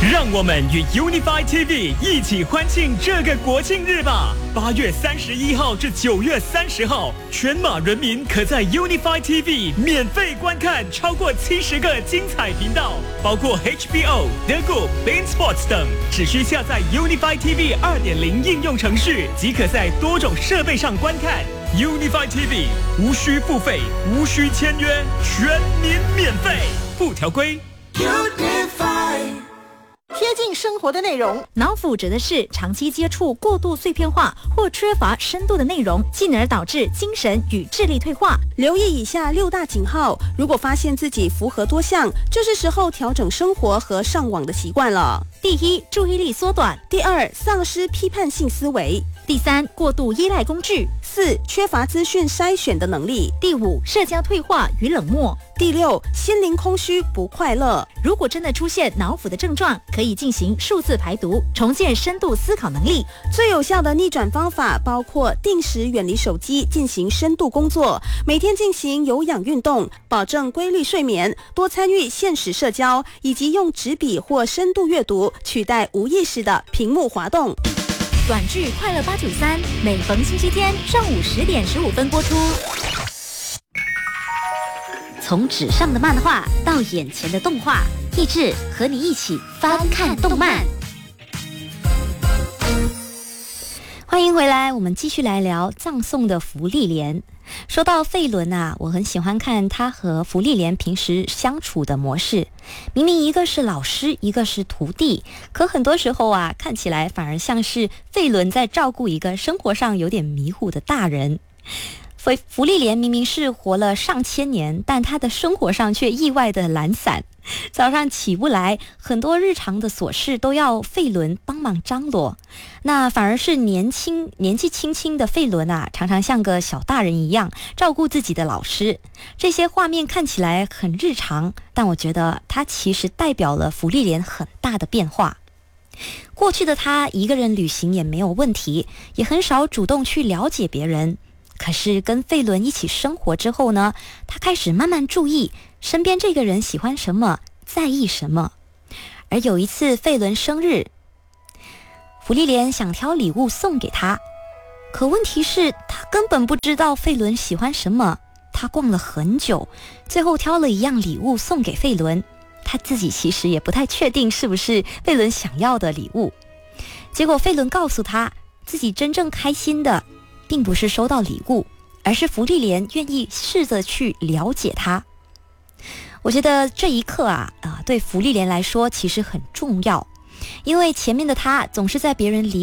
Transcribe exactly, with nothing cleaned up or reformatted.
让我们与 Unify T V 一起欢庆这个国庆日吧！八月三十一号至九月三十号，全马人民可在 Unify T V 免费观看超过七十个精彩频道，包括 H B O、The Good、Bein Sports 等。只需下载 Unify T V 二点零 应用程序，即可在多种设备上观看。Unify T V 无需付费，无需签约，全民免费，附条规。Unify。 贴近生活的内容， 脑腐指的是长期接触过度碎片化或缺乏深度的内容，进而导致精神与智力退化。 留意以下六大警号，如果发现自己符合多项，就是时候调整生活和上网的习惯了。 第一，注意力缩短； 第二，丧失批判性思维； 第三，过度依赖工具； 四，缺乏资讯筛选的能力； 第五，社交退化与冷漠； 第六，心灵空虚不快乐。 如果真的出现脑腐的症状，可以进行数字排毒，重建深度思考能力。 最有效的逆转方法包括定时远离手机，进行深度工作，每天进行有氧运动，保证规律睡眠，多参与现实社交，以及用纸笔或深度阅读取代无意识的屏幕滑动。 短剧《快乐八九三》每逢星期天上午十点十五分播出。从纸上的漫画到眼前的动画，益智和你一起翻看动漫。欢迎回来，我们继续来聊葬送的芙莉莲。说到费伦啊，我很喜欢看他和芙莉莲平时相处的模式。明明一个是老师，一个是徒弟，可很多时候啊，看起来反而像是费伦在照顾一个生活上有点迷糊的大人。芙莉莲明明是活了上千年，但她的生活上却意外的懒散，早上起不来，很多日常的琐事都要费伦帮忙张罗。那反而是年轻年纪轻轻的费伦啊，常常像个小大人一样照顾自己的老师。这些画面看起来很日常，但我觉得它其实代表了芙莉莲很大的变化。过去的她一个人旅行也没有问题，也很少主动去了解别人。可是跟费伦一起生活之后呢，他开始慢慢注意身边这个人喜欢什么，在意什么。而有一次费伦生日，芙莉莲想挑礼物送给他，可问题是他根本不知道费伦喜欢什么。他逛了很久，最后挑了一样礼物送给费伦，他自己其实也不太确定是不是费伦想要的礼物。结果费伦告诉他，自己真正开心的并不是收到礼物，而是芙莉莲愿意试着去了解他。我觉得这一刻啊，啊，对芙莉莲来说其实很重要，因为前面的他总是在别人离